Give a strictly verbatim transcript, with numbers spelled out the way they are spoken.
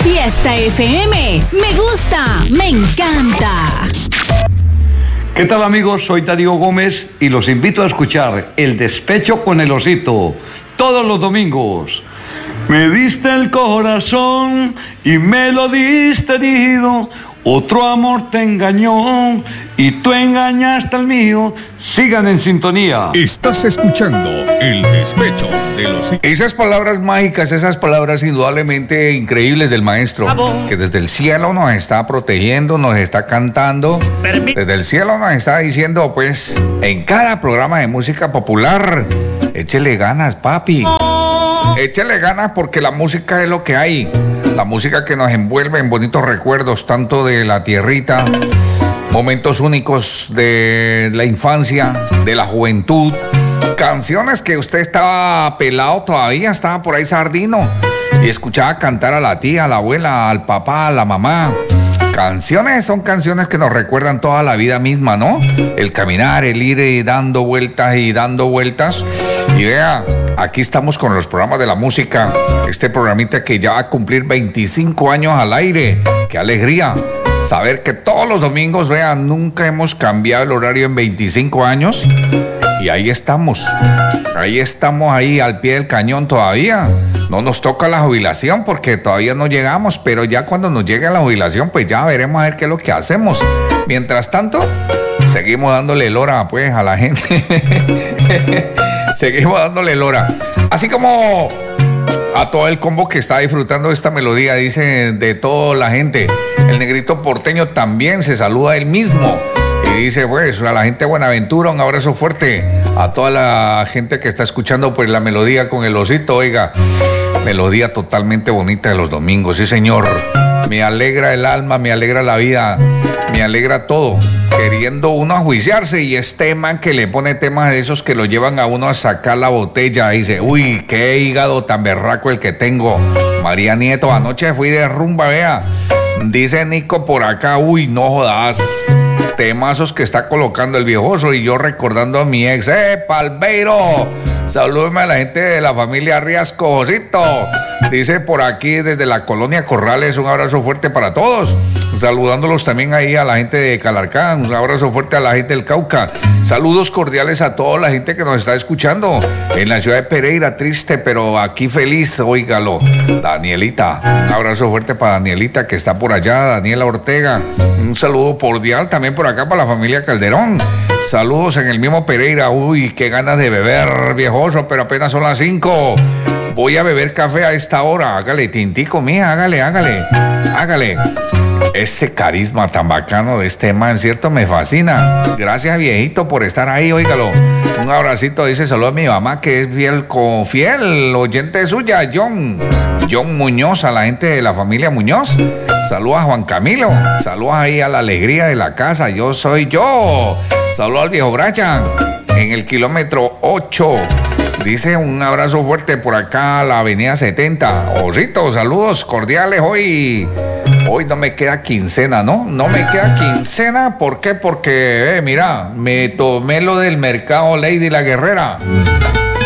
Fiesta F M. Me gusta, me encanta. ¿Qué tal, amigos? Soy Darío Gómez y los invito a escuchar El Despecho con el Osito todos los domingos. Me diste el corazón y me lo diste herido. Otro amor te engañó y tú engañaste al mío. Sigan en sintonía. Estás escuchando El Despecho de los... Esas palabras mágicas, esas palabras indudablemente increíbles del maestro, que desde el cielo nos está protegiendo, nos está cantando, desde el cielo nos está diciendo, pues, en cada programa de música popular, échele ganas, papi. Échele ganas porque la música es lo que hay. La música que nos envuelve en bonitos recuerdos, tanto de la tierrita, momentos únicos de la infancia, de la juventud, canciones que usted estaba pelado todavía, estaba por ahí sardino y escuchaba cantar a la tía, a la abuela, al papá, a la mamá. Canciones son canciones que nos recuerdan toda la vida misma, ¿no? El caminar, el ir eh, dando vueltas y dando vueltas. Y vea, aquí estamos con los programas de la música. Este programita que ya va a cumplir veinticinco años al aire. ¡Qué alegría! Saber que todos los domingos, vean, nunca hemos cambiado el horario en veinticinco años. Y ahí estamos. Ahí estamos, ahí al pie del cañón todavía. No nos toca la jubilación porque todavía no llegamos, pero ya cuando nos llegue la jubilación, pues ya veremos a ver qué es lo que hacemos. Mientras tanto, seguimos dándole lora, pues, a la gente. Seguimos dándole lora. Así como a todo el combo que está disfrutando esta melodía, dice de toda la gente. El negrito porteño también se saluda él mismo. Y dice, pues, a la gente de Buenaventura, un abrazo fuerte. A toda la gente que está escuchando, pues, la melodía con el Osito, oiga. Melodía totalmente bonita de los domingos, sí, señor. Me alegra el alma, me alegra la vida, me alegra todo. Queriendo uno ajuiciarse y este man que le pone temas de esos que lo llevan a uno a sacar la botella. Dice, uy, qué hígado tan berraco el que tengo. María Nieto, anoche fui de rumba, vea. Dice Nico por acá, uy, no jodas. Temazos que está colocando el viejoso y yo recordando a mi ex. ¡Eh, Palbeiro! Salúdeme a la gente de la familia Riasco, Osito. Dice por aquí desde la colonia Corrales, un abrazo fuerte para todos. Saludándolos también ahí a la gente de Calarcán, un abrazo fuerte a la gente del Cauca. Saludos cordiales a toda la gente que nos está escuchando en la ciudad de Pereira, triste, pero aquí feliz, óigalo. Danielita, un abrazo fuerte para Danielita que está por allá, Daniela Ortega. Un saludo cordial también por acá para la familia Calderón. Saludos en el mismo Pereira. Uy, qué ganas de beber, viejoso, pero apenas son las cinco. Voy a beber café a esta hora. Hágale, tintico, mía, hágale, hágale, hágale. Ese carisma tan bacano de este man, ¿cierto? Me fascina. Gracias, viejito, por estar ahí, óigalo. Un abracito, dice, saludos a mi mamá, que es fiel, con fiel oyente suya, John. John Muñoz, a la gente de la familia Muñoz. Saludos a Juan Camilo. Saludos ahí a la alegría de la casa. Yo soy yo. Saludos al viejo Brian en el kilómetro ocho. Dice un abrazo fuerte por acá a la avenida setenta. Osito, saludos cordiales hoy. Hoy no me queda quincena, ¿no? No me queda quincena. ¿Por qué? Porque, eh, mira, me tomé lo del mercado Lady La Guerrera.